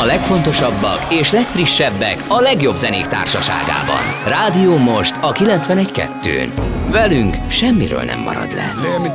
legfontosabbak és legfrissebbek a legjobb zenék társaságában. Rádió Most a 91.2-n. Velünk semmiről nem marad le. Let me